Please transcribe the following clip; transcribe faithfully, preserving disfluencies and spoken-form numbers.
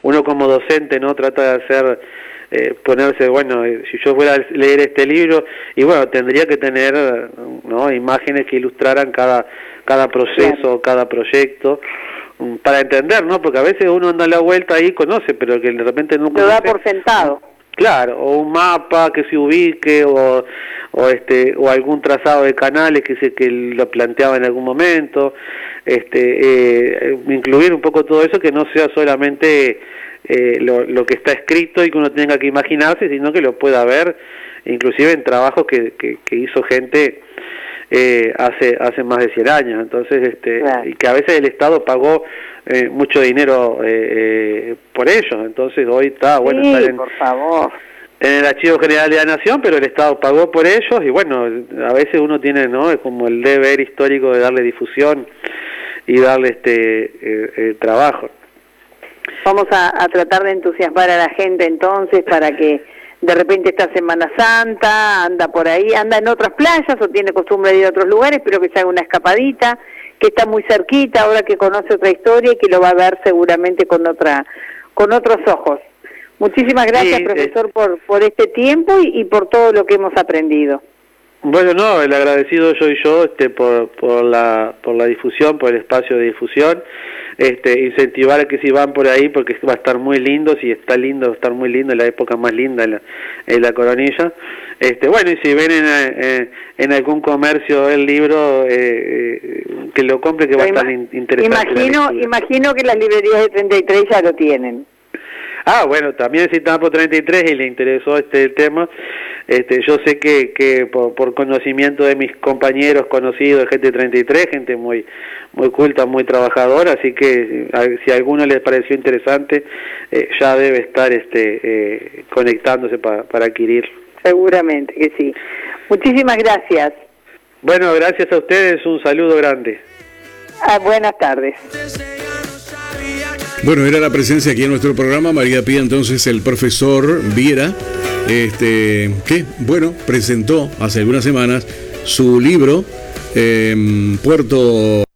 uno como docente, ¿no? Trata de hacer, eh, ponerse, bueno, eh, si yo fuera a leer este libro, y bueno, tendría que tener, ¿no? Imágenes que ilustraran cada, cada proceso, claro. Cada proyecto, para entender, ¿no? Porque a veces uno anda a la vuelta ahí y conoce, pero que de repente no conoce. Lo da por sentado. Claro, o un mapa que se ubique, o, o este, o algún trazado de canales que se que lo planteaba en algún momento, este, eh, incluir un poco todo eso, que no sea solamente eh, lo, lo que está escrito y que uno tenga que imaginarse, sino que lo pueda ver, inclusive en trabajos que, que, que hizo gente eh, hace hace más de cien años, entonces, este, claro. Y que a veces el Estado pagó Eh, mucho dinero eh, eh, por ellos, entonces hoy está bueno, sí, estar en, por favor. en el Archivo General de la Nación, pero el Estado pagó por ellos y bueno, a veces uno tiene, ¿no? Es como el deber histórico de darle difusión y darle este eh, eh, trabajo. Vamos a, a tratar de entusiasmar a la gente entonces para que de repente esta Semana Santa anda por ahí, anda en otras playas o tiene costumbre de ir a otros lugares, pero que se haga una escapadita, que está muy cerquita, ahora que conoce otra historia y que lo va a ver seguramente con otra, con otros ojos. Muchísimas gracias, sí, profesor, eh, por, por este tiempo y, y por todo lo que hemos aprendido. Bueno, no, el agradecido soy yo, este, por, por la, por la difusión, por el espacio de difusión, este, incentivar a que si van por ahí, porque va a estar muy lindo, si está lindo, va a estar muy lindo, en la época más linda, en la, en la Coronilla. Este, bueno, y si ven en, en, en algún comercio el libro, eh, eh, que lo compre, que va a estar in, interesante. Imagino, imagino que las librerías de treinta y tres ya lo tienen. Ah, bueno, también si están por treinta y tres y le interesó este tema, este, yo sé que, que por, por conocimiento de mis compañeros conocidos, gente de treinta y tres, gente muy muy culta, muy trabajadora, así que si a alguno les pareció interesante, eh, ya debe estar este eh, conectándose para, para adquirirlo. Seguramente que sí. Muchísimas gracias. Bueno, gracias a ustedes, un saludo grande. Ah, buenas tardes. Bueno, era la presencia aquí en nuestro programa, María Pía, entonces el profesor Viera, este, que, bueno, presentó hace algunas semanas su libro, eh, Puerto...